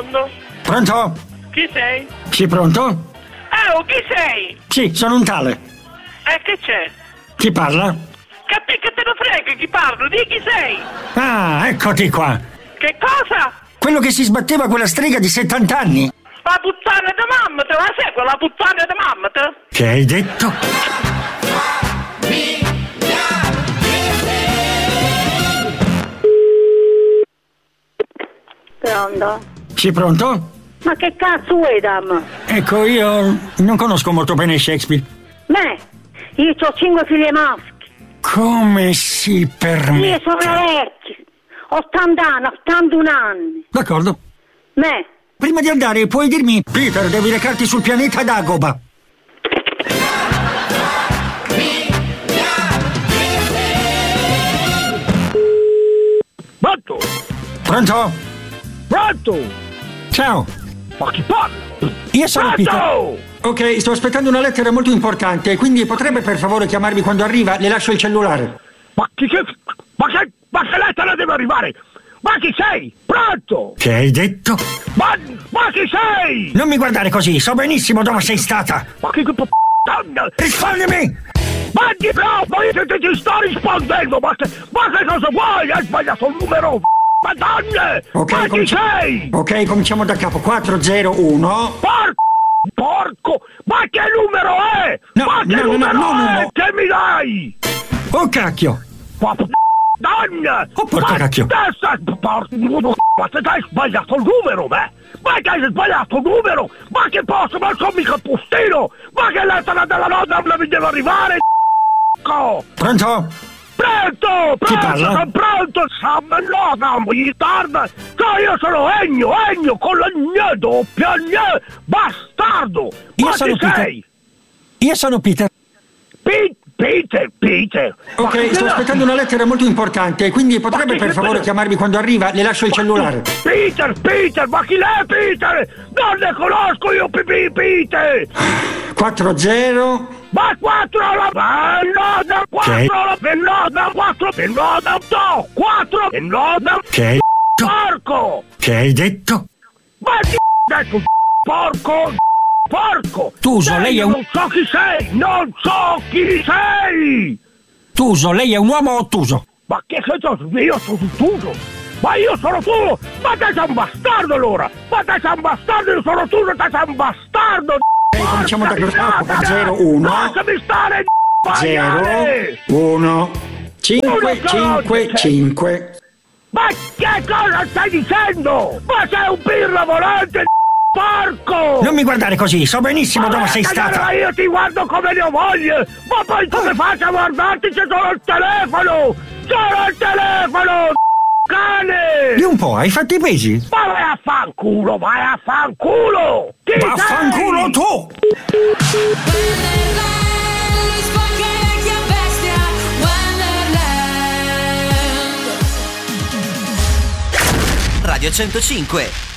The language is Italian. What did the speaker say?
Pronto? Pronto? Chi sei? Sì, pronto? Chi sei? Sì, sono un tale. Che c'è? Chi parla? Che te ne frega chi parlo? Di chi sei? Ah, eccoti qua. Che cosa? Quello che si sbatteva quella strega di 70 anni. La puttana di mamma, te la sai quella puttana di mamma, te? Che hai detto? Pronto? Sì, pronto? Ma che cazzo vuoi da me? Ecco, io non conosco molto bene Shakespeare. Me? Io ho 5 figli maschi. Come si permette? Io sono vecchio. 80 anni, 81 anni. D'accordo. Me? Prima di andare, puoi dirmi, Peter, devi recarti sul pianeta Dagoba. Pronto? Pronto? Pronto? Ciao. Ma chi parla? Io sono Pronto? Peter. Ok, sto aspettando una lettera molto importante, quindi potrebbe per favore chiamarmi quando arriva? Le lascio il cellulare. Ma che lettera deve arrivare? Ma chi sei? Pronto? Che hai detto? Ma chi sei? Non mi guardare così, so benissimo dove sei stata. Ma che Rispondimi! Ma io ti sto rispondendo, ma che cosa vuoi? Hai sbagliato il numero, madonna! Ok, ma chi sei? Ok, cominciamo da capo. 401. Porco! Ma che numero è? No, ma che no, numero no, è? no. Che mi dai? Oh cacchio! Donna! Oh porca cacchio! Ma se hai sbagliato il numero, beh! Ma che hai sbagliato il numero! Ma che posso? Ma sono mica il postino! Ma che lettera della nonna mi deve arrivare? Pronto? Pronto! Chi parla? Sono pronto! No, mi tarda! Io sono Ennio con la N, doppia N, bastardo! Ma chi sei? Io sono Peter. Peter! Ok, sto aspettando una lettera molto importante, quindi potrebbe per favore chiamarmi quando arriva? Le lascio il cellulare. Peter! Ma chi è Peter? Non ne conosco io Peter! 40. Ma 4 la 4 Che porco! Che hai detto? Ma chi detto porco! Tuso, lei è un... Non so chi sei! Tuso, lei è un uomo ottuso? Ma che cosa? Io sono Tuso! Ma io sono Tuso! Ma te sei un bastardo allora! Ma te sei un bastardo, io sono Tuso, te sei un bastardo! Cominciamo da 01. Lasciami stare! 1 5. Ma che cosa stai dicendo? Ma sei un pirla volante, porco! Non mi guardare così, so benissimo dove sei stata. Io ti guardo come ne ho voglia! Ma poi come faccio a guardarti se sono il telefono? Sono il telefono, cane! Di un po', hai fatto i pesi? Ma vai a fanculo! Chi Vaffanculo sei? tu! Radio 105